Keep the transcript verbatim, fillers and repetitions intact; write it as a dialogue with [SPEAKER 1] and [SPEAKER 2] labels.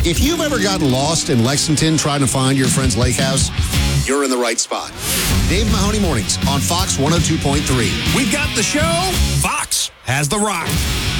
[SPEAKER 1] If you've ever gotten lost in Lexington trying to find your friend's lake house, you're in the right spot. Dave Mahoney Mornings on Fox one oh two point three.
[SPEAKER 2] We've got the show. Fox has the rock.